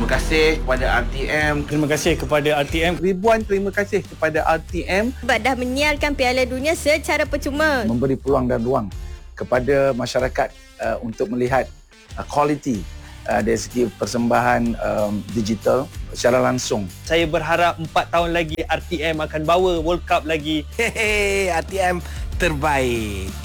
Terima kasih kepada RTM. Terima kasih kepada RTM. Ribuan terima kasih kepada RTM sebab dah menyiarkan Piala Dunia secara percuma. Memberi peluang dan ruang kepada masyarakat untuk melihat kualiti dari segi persembahan digital secara langsung. Saya berharap 4 tahun lagi RTM akan bawa World Cup lagi. RTM terbaik.